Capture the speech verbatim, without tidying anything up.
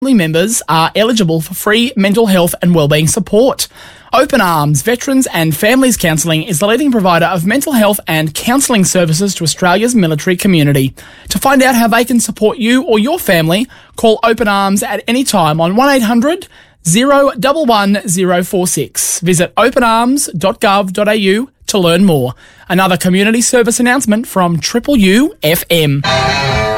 family members are eligible for free mental health and wellbeing support. Open Arms Veterans and Families Counselling is the leading provider of mental health and counselling services to Australia's military community. To find out how they can support you or your family, call Open Arms at any time on one eight hundred, zero one one zero four six. Visit open arms dot gov dot a u to learn more. Another community service announcement from Triple U F M.